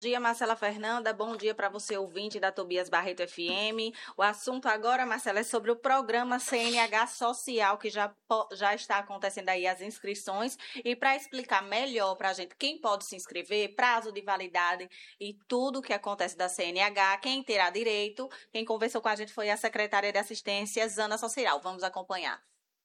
Bom dia, Marcela Fernanda. Bom dia para você, ouvinte da Tobias Barreto FM. O assunto agora, Marcela, é sobre o programa CNH Social, que já está acontecendo aí as inscrições. E para explicar melhor para a gente quem pode se inscrever, prazo de validade e tudo o que acontece da CNH, quem terá direito, quem conversou com a gente foi a secretária de Assistência, Zana Social. Vamos acompanhar.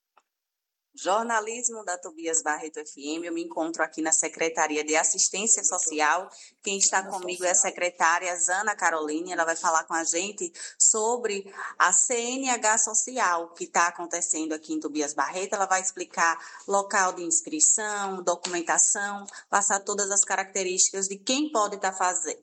Jornalismo da Tobias Barreto FM. Eu me encontro aqui na Secretaria de Assistência Social. Quem está comigo é a secretária Zana Caroline. Ela vai falar com a gente sobre a CNH Social que está acontecendo aqui em Tobias Barreto. Ela vai explicar local de inscrição, documentação, passar todas as características de quem pode estar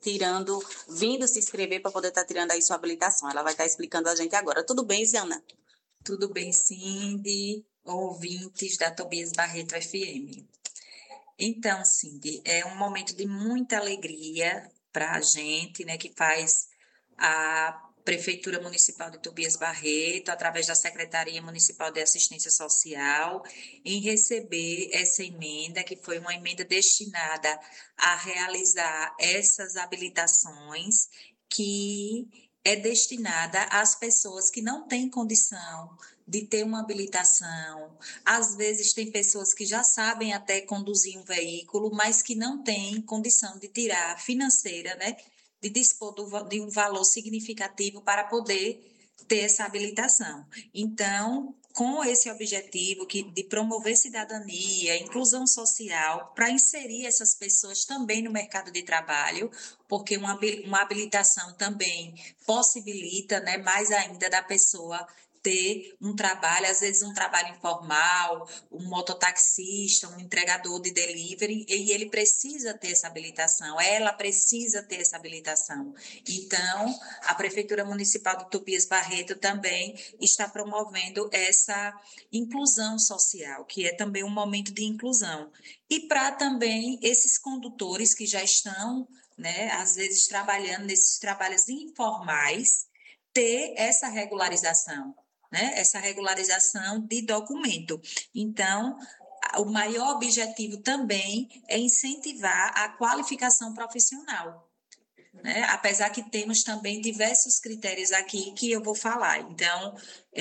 vindo se inscrever para poder estar tirando aí sua habilitação. Ela vai estar explicando a gente agora. Tudo bem, Zana? Tudo bem, Cindy, ouvintes da Tobias Barreto FM. Então, Cindy, é um momento de muita alegria para a gente, né, que faz a Prefeitura Municipal de Tobias Barreto, através da Secretaria Municipal de Assistência Social, em receber essa emenda, que foi uma emenda destinada a realizar essas habilitações que é destinada às pessoas que não têm condição de ter uma habilitação. Às vezes tem pessoas que já sabem até conduzir um veículo, mas que não têm condição de tirar financeira, né? De dispor de um valor significativo para poder ter essa habilitação. Então, com esse objetivo de promover cidadania, inclusão social, para inserir essas pessoas também no mercado de trabalho, porque uma habilitação também possibilita, né, mais ainda da pessoa ter um trabalho, às vezes um trabalho informal, um mototaxista, um entregador de delivery, e ele precisa ter essa habilitação, ela precisa ter essa habilitação. Então, a Prefeitura Municipal de Tobias Barreto também está promovendo essa inclusão social, que é também um momento de inclusão. E para também esses condutores que já estão, né, às vezes trabalhando nesses trabalhos informais, ter essa regularização, né? Essa regularização de documento. Então, o maior objetivo também é incentivar a qualificação profissional, né? Apesar que temos também diversos critérios aqui que eu vou falar. Então,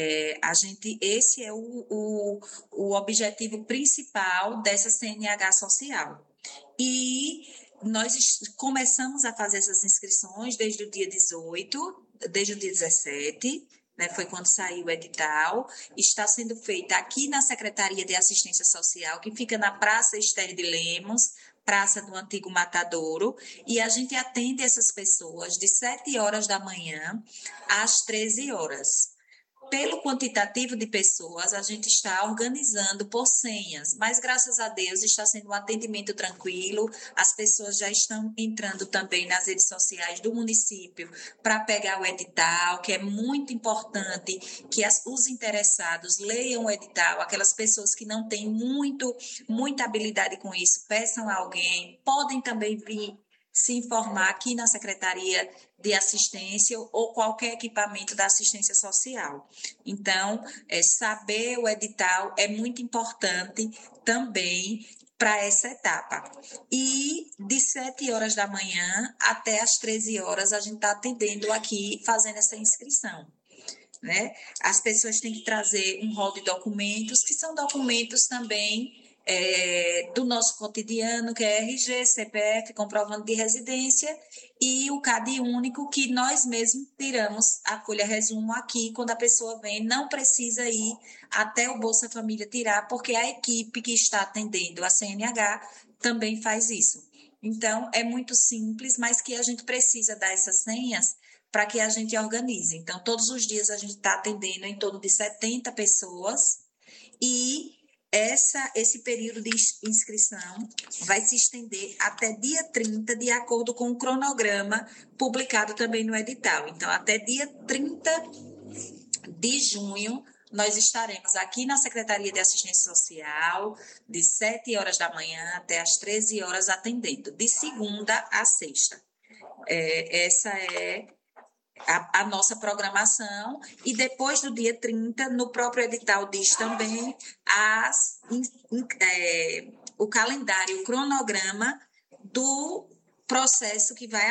esse é o objetivo principal dessa CNH social. E nós começamos a fazer essas inscrições desde o dia 18, desde o dia 17, né, foi quando saiu o edital, está sendo feita aqui na Secretaria de Assistência Social, que fica na Praça Esther de Lemos, Praça do Antigo Matadouro, e a gente atende essas pessoas de 7 horas da manhã às 13 horas. Pelo quantitativo de pessoas, a gente está organizando por senhas, mas graças a Deus está sendo um atendimento tranquilo, as pessoas já estão entrando também nas redes sociais do município para pegar o edital, que é muito importante que os interessados leiam o edital, aquelas pessoas que não têm muita habilidade com isso, peçam a alguém, podem também vir se informar aqui na Secretaria de Assistência ou qualquer equipamento da assistência social. Então, saber o edital é muito importante também para essa etapa. E de 7 horas da manhã até as 13 horas, a gente está atendendo aqui, fazendo essa inscrição, né? As pessoas têm que trazer um rol de documentos, que são documentos também do nosso cotidiano, que é RG, CPF, comprovante de residência, e o CAD único, que nós mesmos tiramos a folha resumo aqui, quando a pessoa vem, não precisa ir até o Bolsa Família tirar, porque a equipe que está atendendo a CNH também faz isso. Então, é muito simples, mas que a gente precisa dar essas senhas para que a gente organize. Então, todos os dias a gente está atendendo em torno de 70 pessoas e esse período de inscrição vai se estender até dia 30, de acordo com o cronograma publicado também no edital. Então, até dia 30 de junho, nós estaremos aqui na Secretaria de Assistência Social, de 7 horas da manhã até as 13 horas, atendendo, de segunda a sexta. Essa é a nossa programação, e depois do dia 30, no próprio edital diz também o calendário, o cronograma processo que vai